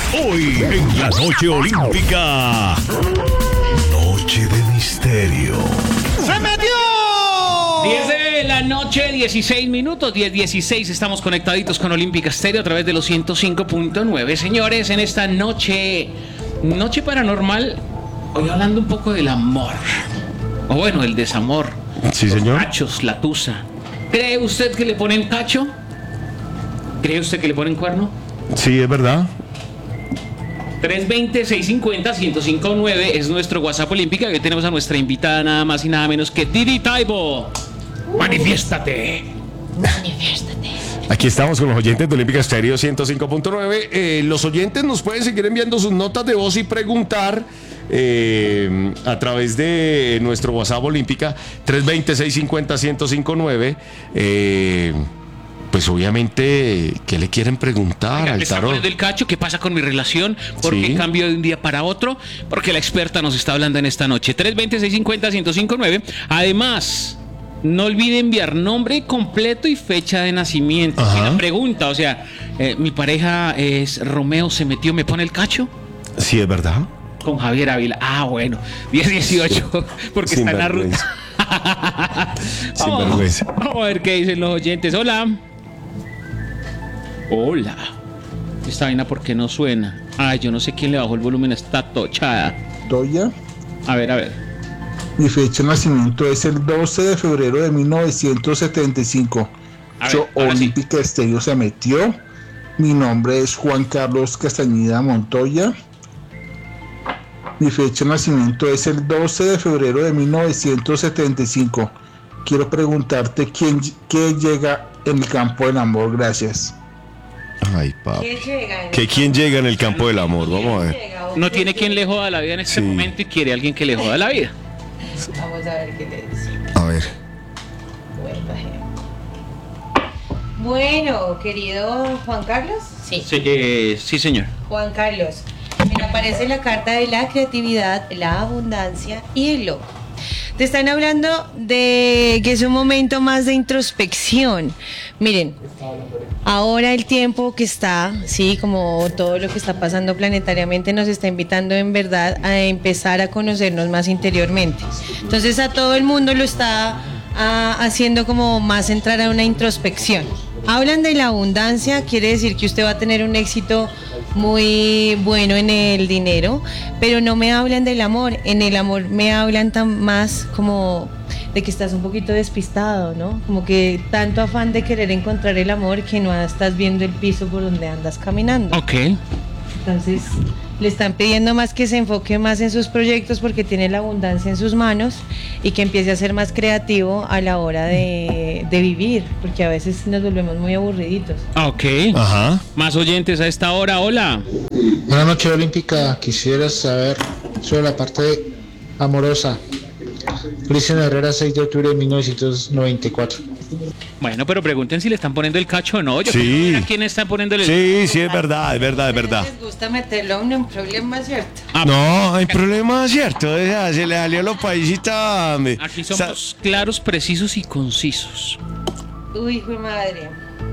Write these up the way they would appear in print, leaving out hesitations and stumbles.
Hoy en la noche olímpica. Noche de misterio. ¡Se metió! 10 de la noche, 16 minutos, 10:16. Estamos conectaditos con Olímpica Estéreo a través de los 105.9. Señores, en esta noche paranormal, hoy hablando un poco del amor. O bueno, el desamor. Sí, señor. Cachos, la tusa. ¿Cree usted que le ponen cacho? ¿Cree usted que le ponen cuerno? Sí, es verdad. 320-650-1059 es nuestro WhatsApp Olímpica. Hoy tenemos a nuestra invitada nada más y nada menos que Didi Taibo. Manifiéstate. Manifiéstate. Aquí estamos con los oyentes de Olímpica Estéreo 105.9. Los oyentes nos pueden seguir enviando sus notas de voz y preguntar a través de nuestro WhatsApp Olímpica 320-650-1059. Pues obviamente, ¿qué le quieren preguntar Oiga, al le está tarot? poniendo el cacho. ¿Qué pasa con mi relación? ¿Por qué Sí. cambio de un día para otro? Porque la experta nos está hablando en esta noche. 320-650-1059. Además, no olvide enviar nombre completo y fecha de nacimiento. Ajá. Y la pregunta, o sea, mi pareja es Romeo, ¿se metió, me pone el cacho? Sí, es verdad. Con Javier Ávila. Ah, bueno. 10-18. Porque está en la ruta. Sinvergüenza. Vamos a ver qué dicen los oyentes. Hola. Hola. Esta vaina, ¿por qué no suena? Ay, yo no sé quién le bajó el volumen a esta tochada. Toya. A ver. Mi fecha de nacimiento es el 12 de febrero de 1975. A ver, Yo ahora sí. Olímpica Estéreo se metió. Mi nombre es Juan Carlos Castañeda Montoya. Mi fecha de nacimiento es el 12 de febrero de 1975. Quiero preguntarte qué llega en el campo del amor. Gracias. Ay, papi. ¿Quién llega? ¿Quién llega en el campo del amor? Vamos a ver. No tiene quien le joda la vida en este Sí. momento y quiere alguien que le joda la vida. Vamos a ver qué le dice. A ver. Bueno, querido Juan Carlos. Sí. Sí, señor. Juan Carlos. Me aparece la carta de la creatividad, la abundancia y el loco. Te están hablando de que es un momento más de introspección. Miren, ahora el tiempo que está, sí, como todo lo que está pasando planetariamente, nos está invitando en verdad a empezar a conocernos más interiormente. Entonces a todo el mundo lo está haciendo como más entrar a una introspección. Hablan de la abundancia, quiere decir que usted va a tener un éxito muy bueno en el dinero, pero no me hablan del amor. En el amor me hablan más como de que estás un poquito despistado, ¿no? Como que tanto afán de querer encontrar el amor que no estás viendo el piso por donde andas caminando. Ok. Entonces le están pidiendo más que se enfoque más en sus proyectos porque tiene la abundancia en sus manos y que empiece a ser más creativo a la hora de vivir, porque a veces nos volvemos muy aburriditos. Ok. Ajá. Más oyentes a esta hora. Hola. Buenas noches, Olímpica. Quisiera saber sobre la parte amorosa. Cristian Herrera, 6 de octubre de 1994. Bueno, pero pregunten si le están poniendo el cacho o no. Yo Sí. quiero ver a quién están poniéndole el Sí, es verdad. Les gusta meterlo a uno en problemas, ¿cierto? No, hay problema, ¿cierto? O sea, se le salió los paisitas. hombre. Aquí somos claros, precisos y concisos. Uy, hijo de madre.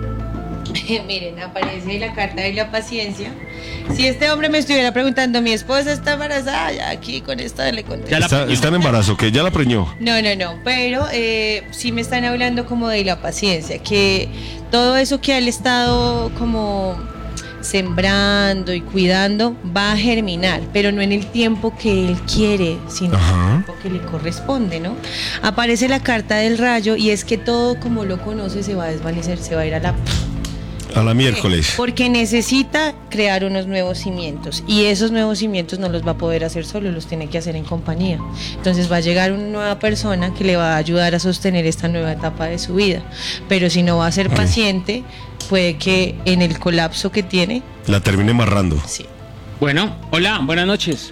Miren, aparece la carta de la paciencia. Si este hombre me estuviera preguntando, mi esposa está embarazada, ya aquí con esta le conté. Ya la preñó. Está en embarazo, que ya la preñó. No, pero sí me están hablando como de la paciencia, que todo eso que él ha estado como sembrando y cuidando va a germinar, pero no en el tiempo que él quiere, sino en el tiempo que le corresponde, ¿no? Aparece la carta del rayo y es que todo como lo conoce se va a desvanecer, se va a ir a la miércoles. porque necesita crear unos nuevos cimientos y esos nuevos cimientos no los va a poder hacer solo, los tiene que hacer en compañía. Entonces va a llegar una nueva persona que le va a ayudar a sostener esta nueva etapa de su vida, pero si no va a ser paciente, puede que en el colapso que tiene, La termine amarrando. sí. Bueno, hola, buenas noches.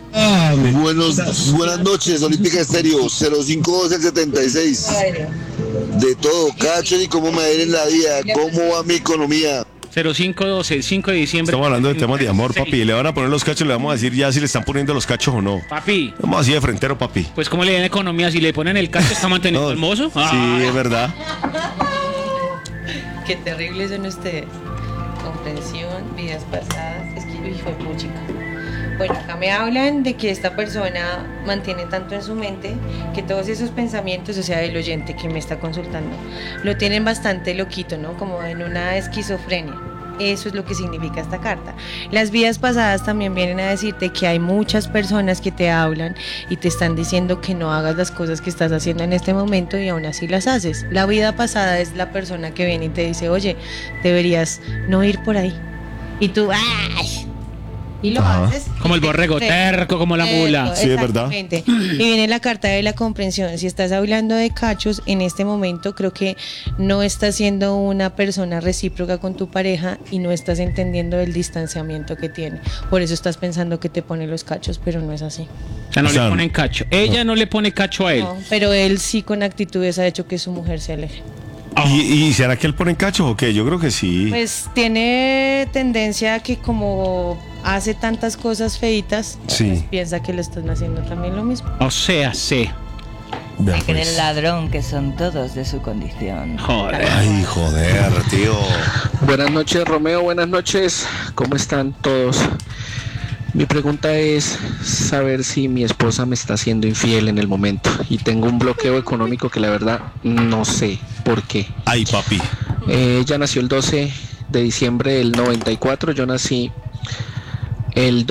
Buenas noches, Olímpica Estéreo, 052-76. De todo, cacho, y cómo me va a ir en la vida, cómo va mi economía. 0512, el 5 de diciembre. Estamos hablando de temas de amor, papi. Le van a poner los cachos, le vamos a decir ya si le están poniendo los cachos o no. Papi, Vamos así de frentero, papi. pues ¿cómo le dan economía? Si le ponen el cacho, ¿está manteniendo el mozo? Sí, es verdad. Qué terribles son ustedes. comprensión, vidas pasadas. Es que, uy, fue puchica. Bueno, acá me hablan de que esta persona mantiene tanto en su mente que todos esos pensamientos, o sea, el oyente que me está consultando, lo tienen bastante loquito, ¿no? Como en una esquizofrenia. Eso es lo que significa esta carta. Las vidas pasadas también vienen a decirte que hay muchas personas que te hablan y te están diciendo que no hagas las cosas que estás haciendo en este momento y aún así las haces. La vida pasada es la persona que viene y te dice, oye, deberías no ir por ahí. Y tú, ¡ay! Y lo haces. Como el borrego terco, como la mula. Sí, es verdad. Y viene la carta de la comprensión. Si estás hablando de cachos, en este momento creo que no estás siendo una persona recíproca con tu pareja y no estás entendiendo el distanciamiento que tiene. Por eso estás pensando que te pone los cachos, pero no es así. O sea, no le ponen cacho. Ella no le pone cacho a él. No, pero él sí con actitudes ha hecho que su mujer se aleje. ¿Y será que él pone cacho o qué? Yo creo que sí. Pues tiene tendencia a que como hace tantas cosas feitas, Sí. pues piensa que le están haciendo también lo mismo. O sea, sí. Vea, Se cree pues. el ladrón que son todos de su condición. Joder. Ay, joder, tío. Buenas noches, Romeo, buenas noches. ¿Cómo están todos? Mi pregunta es saber si mi esposa me está siendo infiel en el momento y tengo un bloqueo económico que la verdad no sé por qué. Ay, papi. Ella nació el 12 de diciembre del 94, yo nací el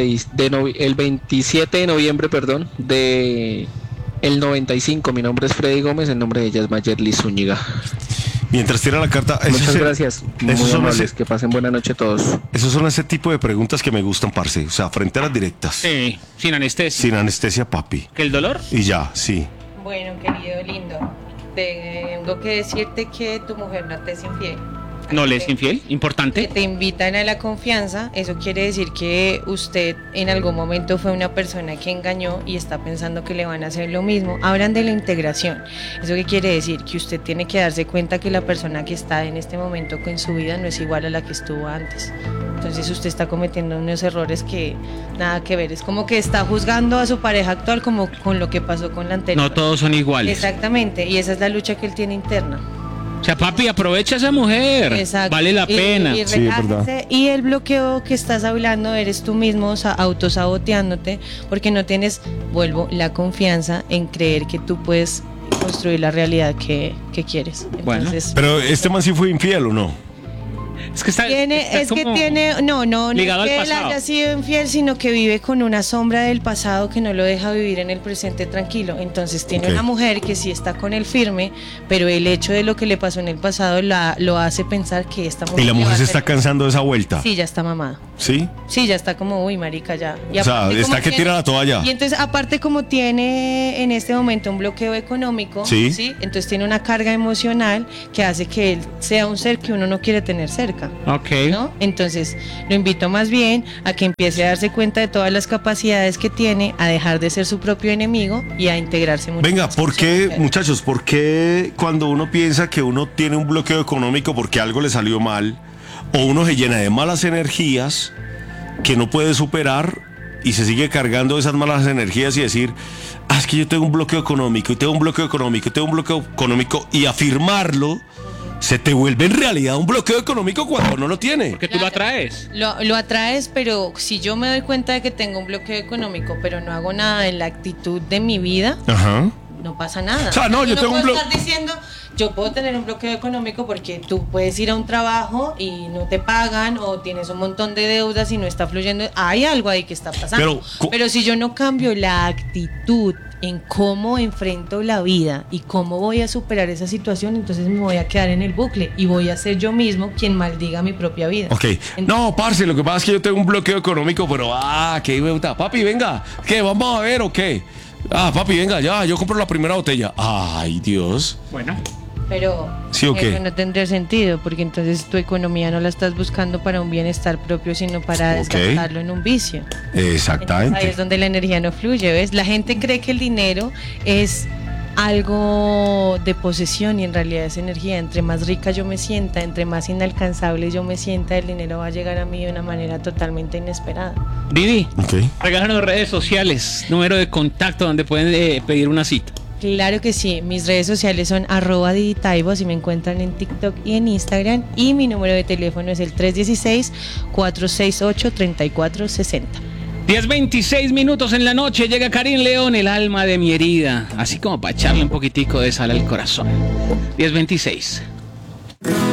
27 de noviembre, perdón, de el 95. Mi nombre es Freddy Gómez, el nombre de ella es Mayerly Zúñiga. Mientras tira la carta. Muchas gracias, muy esos son amables, ese- que pasen buena noche a todos. Esos son ese tipo de preguntas que me gustan, parce. O sea, frente a las directas. Sí, sin anestesia. Sin anestesia, papi. ¿Que el dolor? Y ya, sí. Bueno, querido lindo, tengo que decirte que tu mujer no te es infiel. ¿No le es infiel? Que Importante. te invitan a la confianza, eso quiere decir que usted en algún momento fue una persona que engañó y está pensando que le van a hacer lo mismo. Hablan de la integración. ¿Eso qué quiere decir? Que usted tiene que darse cuenta que la persona que está en este momento con su vida no es igual a la que estuvo antes. Entonces usted está cometiendo unos errores que nada que ver. Es como que está juzgando a su pareja actual como con lo que pasó con la anterior. No todos son iguales. Exactamente, y esa es la lucha que él tiene interna. O sea, papi, aprovecha a esa mujer. Exacto. Vale la pena. Y Sí, es verdad. relájese. Y el bloqueo que estás hablando eres tú mismo, autosaboteándote, porque no tienes, la confianza en creer que tú puedes construir la realidad que quieres. Bueno. Entonces, Pero este man sí fue infiel o no. Es que está no ligado es que al él pasado. haya sido infiel, sino que vive con una sombra del pasado que no lo deja vivir en el presente tranquilo. Entonces tiene Ok. una mujer que sí está con él firme, pero el hecho de lo que le pasó en el pasado lo hace pensar que esta mujer Y la le va mujer a se hacer- está cansando de esa vuelta. Sí, ya está mamada. ¿Sí? Sí, ya está como, uy, marica, ya. Y O sea, aparte está como que tira la toalla. Y entonces, aparte como tiene en este momento un bloqueo económico, Sí. entonces tiene una carga emocional que hace que él sea un ser que uno no quiere tener cerca. Ok. ¿No? Entonces, lo invito más bien a que empiece a darse cuenta de todas las capacidades que tiene, a dejar de ser su propio enemigo y a integrarse mucho Venga, más con ¿por su qué, mujer. muchachos, por qué cuando uno piensa que uno tiene un bloqueo económico porque algo le salió mal, o uno se llena de malas energías que no puede superar y se sigue cargando de esas malas energías y decir, es que yo tengo un bloqueo económico y tengo un bloqueo económico y tengo un bloqueo económico y afirmarlo, se te vuelve en realidad un bloqueo económico cuando no lo tiene? Porque tú lo atraes. Lo atraes, pero si yo me doy cuenta de que tengo un bloqueo económico, pero no hago nada en la actitud de mi vida, Ajá. no pasa nada. O sea, no, yo tengo un puedo blo- estar diciendo, yo puedo tener un bloqueo económico porque tú puedes ir a un trabajo y no te pagan o tienes un montón de deudas y no está fluyendo. Hay algo ahí que está pasando. Pero si yo no cambio la actitud en cómo enfrento la vida y cómo voy a superar esa situación, entonces me voy a quedar en el bucle y voy a ser yo mismo quien maldiga mi propia vida. Ok. No, parce, lo que pasa es que yo tengo un bloqueo económico, pero qué puta. Papi, venga, ¿qué? ¿Vamos a ver o qué? Papi, venga, ya, yo compro la primera botella. Ay, Dios. Bueno. Pero ¿Sí o qué? eso no tendría sentido, porque entonces tu economía no la estás buscando para un bienestar propio, sino para Ok. desgastarlo en un vicio. Entonces, ahí Exactamente. es donde la energía no fluye, ¿ves? La gente cree que el dinero es algo de posesión y en realidad es energía. Entre más rica yo me sienta, entre más inalcanzable yo me sienta, el dinero va a llegar a mí de una manera totalmente inesperada. Vivi, Ok. regálanos redes sociales, número de contacto donde pueden pedir una cita. Claro que sí, mis redes sociales son @diditaibo, si me encuentran en TikTok y en Instagram, y mi número de teléfono es el 316-468-3460. 10:26 minutos en la noche, llega Karim León, el alma de mi herida, así como para echarle un poquitico de sal al corazón. 10:26.